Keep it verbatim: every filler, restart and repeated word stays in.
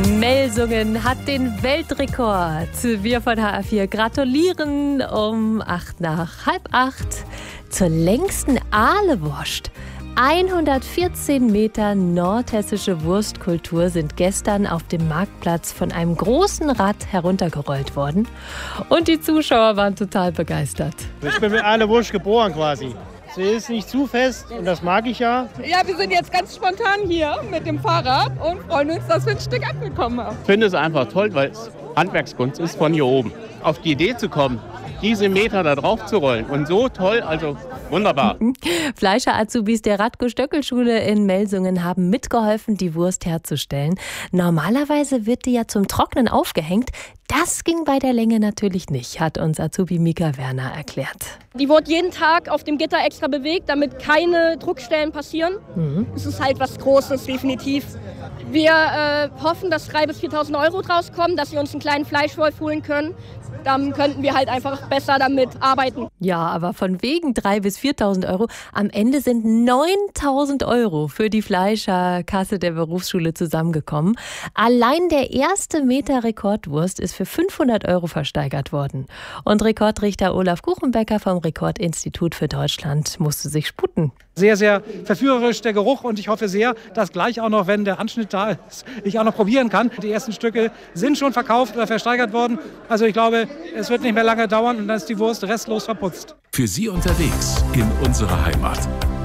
Melsungen hat den Weltrekord. Wir von H R vier gratulieren um acht nach halb acht zur längsten Ahlewurst. hundertvierzehn Meter nordhessische Wurstkultur sind gestern auf dem Marktplatz von einem großen Rad heruntergerollt worden. Und die Zuschauer waren total begeistert. Ich bin mit Ahlewurst geboren quasi. Sie ist nicht zu fest und das mag ich ja. Ja, wir sind jetzt ganz spontan hier mit dem Fahrrad und freuen uns, dass wir ein Stück abbekommen haben. Ich finde es einfach toll, weil es Handwerkskunst ist von hier oben. Auf die Idee zu kommen, diese Meter da drauf zu rollen und so toll, also wunderbar. Fleischer-Azubis der Radko-Stöckel-Schule in Melsungen haben mitgeholfen, die Wurst herzustellen. Normalerweise wird die ja zum Trocknen aufgehängt. Das ging bei der Länge natürlich nicht, hat uns Azubi Mika Werner erklärt. Die wird jeden Tag auf dem Gitter extra bewegt, damit keine Druckstellen passieren. Mhm. Es ist halt was Großes, definitiv. Wir äh, hoffen, dass drei bis viertausend Euro draus kommen, dass wir uns einen kleinen Fleischwolf holen können. Dann könnten wir halt einfach besser damit arbeiten. Ja, aber von wegen drei bis viertausend Euro. Am Ende sind neuntausend Euro für die Fleischerkasse der Berufsschule zusammengekommen. Allein der erste Meter Rekordwurst ist für fünfhundert Euro versteigert worden. Und Rekordrichter Olaf Kuchenbecker vom Rekordinstitut für Deutschland musste sich sputen. Sehr, sehr verführerisch der Geruch und ich hoffe sehr, dass gleich auch noch, wenn der Anschnitt da ist, ich auch noch probieren kann. Die ersten Stücke sind schon verkauft oder versteigert worden. Also ich glaube, es wird nicht mehr lange dauern und dann ist die Wurst restlos verputzt. Für Sie unterwegs in unsere Heimat.